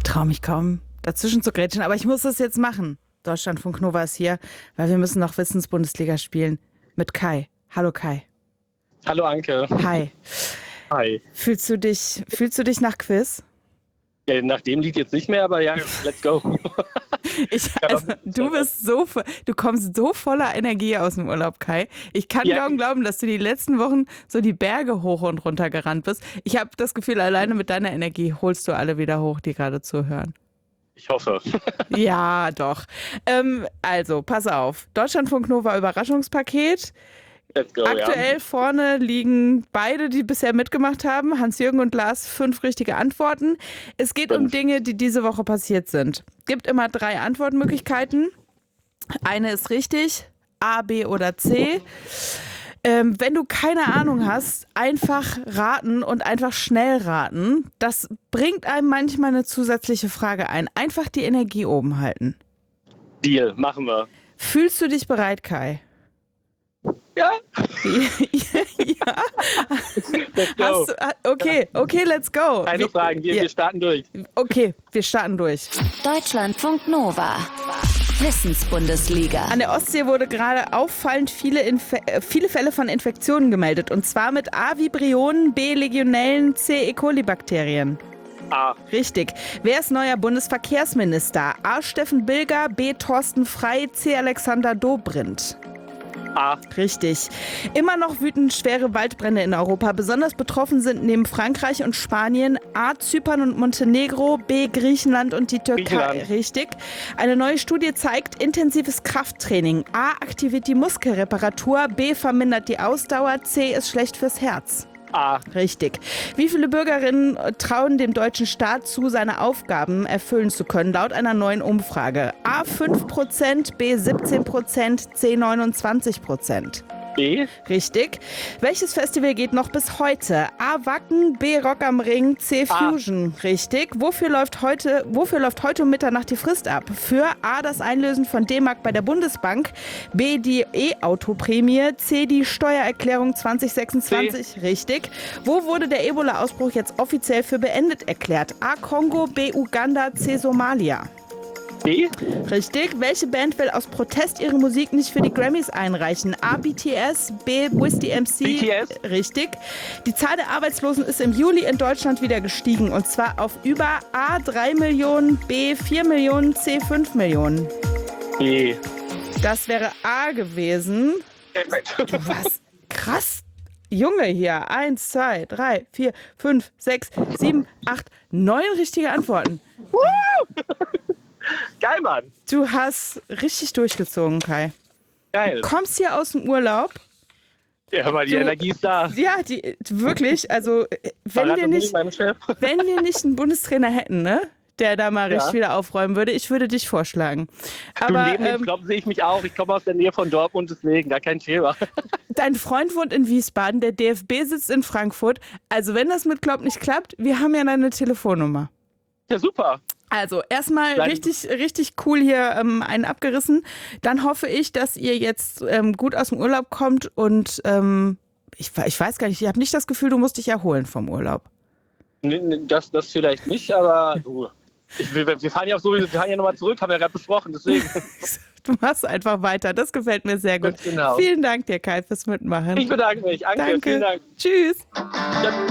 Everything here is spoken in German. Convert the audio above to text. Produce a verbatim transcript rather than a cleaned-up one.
traue mich kaum, dazwischen zu grätschen, aber ich muss das jetzt machen. Deutschlandfunk Nova ist hier, weil wir müssen noch Wissensbundesliga spielen mit Kai. Hallo Kai. Hallo Anke. Hi. Hi. Fühlst du dich, fühlst du dich nach Quiz? Ja, nach dem Lied jetzt nicht mehr, aber ja, let's go. Ich, also, du bist so, du kommst so voller Energie aus dem Urlaub, Kai. Ich kann Ja. kaum glauben, dass du die letzten Wochen so die Berge hoch und runter gerannt bist. Ich habe das Gefühl, alleine mit deiner Energie holst du alle wieder hoch, die gerade zuhören. Ich hoffe. Ja, doch. Ähm, also, pass auf. Deutschlandfunk Nova Überraschungspaket. Let's go, Aktuell ja. vorne liegen beide, die bisher mitgemacht haben, Hans-Jürgen und Lars, fünf richtige Antworten. Es geht um Fünf. Dinge, die diese Woche passiert sind. Gibt immer drei Antwortmöglichkeiten. Eine ist richtig, A, B oder C. Ähm, wenn du keine Ahnung hast, einfach raten und einfach schnell raten. Das bringt einem manchmal eine zusätzliche Frage ein. Einfach die Energie oben halten. Deal, machen wir. Fühlst du dich bereit, Kai? Ja, Ja. let's go. Hast du, okay, okay, let's go. Keine Wir- Fragen, wir, ja, wir starten durch. Okay, wir starten durch. Deutschlandfunk Nova. Wissensbundesliga. An der Ostsee wurde gerade auffallend viele, Infe äh, viele Fälle von Infektionen gemeldet. Und zwar mit A. Vibrionen, B. Legionellen, C. E. coli-Bakterien. A. Richtig. Wer ist neuer Bundesverkehrsminister? A. Steffen Bilger, B. Thorsten Frey, C. Alexander Dobrindt. A. Richtig. Immer noch wüten schwere Waldbrände in Europa. Besonders betroffen sind neben Frankreich und Spanien A. Zypern und Montenegro, B. Griechenland und die Türkei. Griechenland. Richtig. Eine neue Studie zeigt intensives Krafttraining. A. Aktiviert die Muskelreparatur, B. vermindert die Ausdauer, C. ist schlecht fürs Herz. A. Richtig. Wie viele Bürgerinnen trauen dem deutschen Staat zu, seine Aufgaben erfüllen zu können, laut einer neuen Umfrage? A. fünf Prozent, B. siebzehn Prozent, C. neunundzwanzig Prozent. B. Richtig. Welches Festival geht noch bis heute? A. Wacken, B. Rock am Ring, C. A. Fusion. Richtig. Wofür läuft heute, wofür läuft heute um Mitternacht die Frist ab? Für A. das Einlösen von D-Mark bei der Bundesbank, B. die E-Auto-Prämie, C. die Steuererklärung zwanzig sechsundzwanzig. Richtig. Wo wurde der Ebola-Ausbruch jetzt offiziell für beendet erklärt? A. Kongo, B. Uganda, C. Somalia. B. Richtig. Welche Band will aus Protest ihre Musik nicht für die Grammys einreichen? A. B T S, B. Wiz D M C. B T S. Richtig. Die Zahl der Arbeitslosen ist im Juli in Deutschland wieder gestiegen. Und zwar auf über A. drei Millionen, B. vier Millionen, C. fünf Millionen. B. Das wäre A gewesen. Was? Krass. Junge hier. Eins, zwei, drei, vier, fünf, sechs, sieben, acht, neun richtige Antworten. Geil, Mann. Du hast richtig durchgezogen, Kai. Geil. Kommst hier aus dem Urlaub. Ja, aber die Du- Energie ist da. Ja, die, wirklich, also äh, wenn Verrat wir, das nicht, meinem Chef. wenn wir nicht einen Bundestrainer hätten, ne, der da mal Ja. richtig wieder aufräumen würde, ich würde dich vorschlagen. Du, Aber neben dem ähm, Club sehe ich mich auch. Ich komme aus der Nähe von Dortmund, deswegen gar kein Thema. dein Freund wohnt in Wiesbaden, der D F B sitzt in Frankfurt. Also wenn das mit Klopp nicht klappt, wir haben ja deine Telefonnummer. Ja, super. Also erstmal Dann- richtig, richtig cool hier ähm, einen abgerissen. Dann hoffe ich, dass ihr jetzt ähm, gut aus dem Urlaub kommt und ähm, ich, ich weiß gar nicht, ich habe nicht das Gefühl, du musst dich erholen vom Urlaub. Nee, nee, Das, das vielleicht nicht, aber du. Ich will, wir fahren ja auch so, wir fahren ja nochmal zurück, haben wir ja gerade besprochen, deswegen. Du machst einfach weiter. Das gefällt mir sehr gut. Ganz genau. Vielen Dank dir, Kai, fürs Mitmachen. Ich bedanke mich. Anke, Danke. vielen Dank. Tschüss. Ja.